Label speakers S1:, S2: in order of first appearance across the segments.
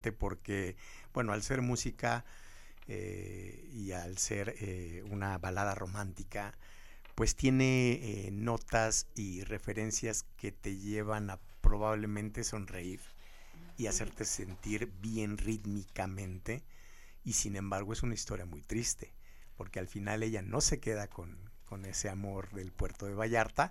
S1: parte porque, bueno, al ser música y al ser una balada romántica, pues tiene notas y referencias que te llevan a probablemente sonreír y hacerte sentir bien rítmicamente, y sin embargo es una historia muy triste, porque al final ella no se queda con ese amor del puerto de Vallarta,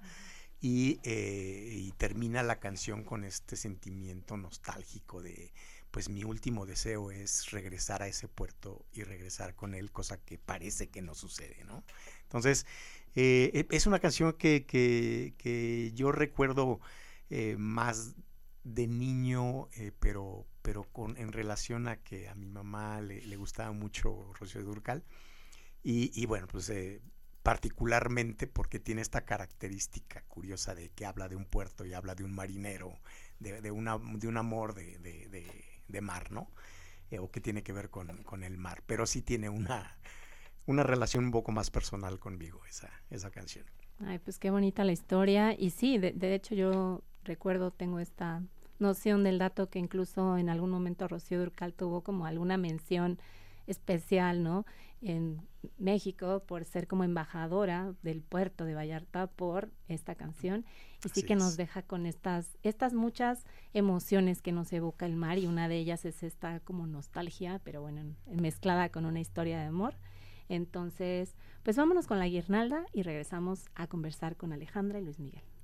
S1: y termina la canción con este sentimiento nostálgico de, pues mi último deseo es regresar a ese puerto y regresar con él, cosa que parece que no sucede, ¿no? Entonces, es una canción que yo recuerdo más de niño, pero en relación a que a mi mamá le gustaba mucho Rocío Dúrcal, y bueno, pues particularmente porque tiene esta característica curiosa de que habla de un puerto y habla de un marinero, de un amor de mar, ¿no? O que tiene que ver con el mar, pero sí tiene una relación un poco más personal conmigo esa canción.
S2: Ay, pues qué bonita la historia. Y sí, de hecho yo recuerdo, tengo esta noción del dato que incluso en algún momento Rocío Dúrcal tuvo como alguna mención especial, ¿no? En México por ser como embajadora del puerto de Vallarta por esta canción. Y sí
S1: Así
S2: que nos
S1: es.
S2: deja con estas muchas emociones que nos evoca el mar, y una de ellas es esta como nostalgia, pero bueno, mezclada con una historia de amor. Entonces, pues vámonos con la guirnalda y regresamos a conversar con Alejandra y Luis Miguel.